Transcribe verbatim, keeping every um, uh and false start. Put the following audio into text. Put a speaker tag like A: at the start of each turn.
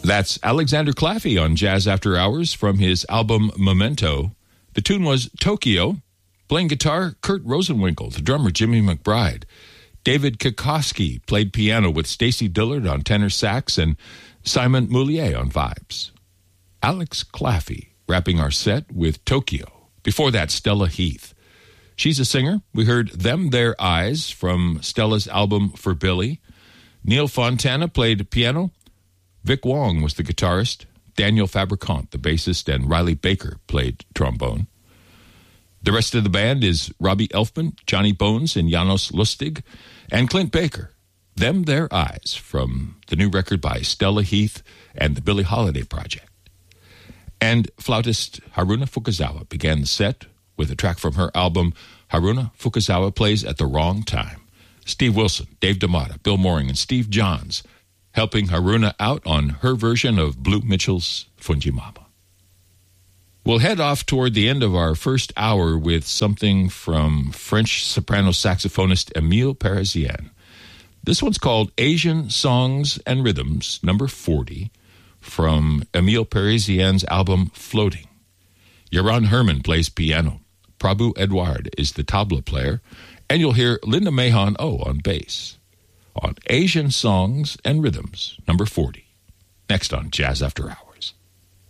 A: That's Alexander Claffey on Jazz After Hours from his album Memento. The tune was Tokyo. Playing guitar, Kurt Rosenwinkel. The drummer, Jimmy McBride. David Kokoski played piano with Stacy Dillard on tenor sax and Simon Moulier on vibes. Alex Claffey wrapping our set with Tokyo. Before that, Stella Heath. She's a singer. We heard Them Their Eyes from Stella's album For Billy. Neil Fontana played piano. Vic Wong was the guitarist. Daniel Fabricant, the bassist, and Riley Baker played trombone. The rest of the band is Robbie Elfman, Johnny Bones, and Janos Lustig, and Clint Baker. Them Their Eyes from the new record by Stella Heath and the Billie Holiday Project. And flautist Haruna Fukuzawa began the set with a track from her album, Haruna Fukuzawa Plays at the Wrong Time. Steve Wilson, Dave D'Amata, Bill Mooring, and Steve Johns helping Haruna out on her version of Blue Mitchell's Fujimama. We'll head off toward the end of our first hour with something from French soprano saxophonist Emile Parisien. This one's called Asian Songs and Rhythms, number forty, from Emile Parisien's album Floating. Yaron Herman plays piano. Prabhu Edward is the tabla player, and you'll hear Linda Mahon O on bass. On Asian Songs and Rhythms, number forty. Next on Jazz After Hours.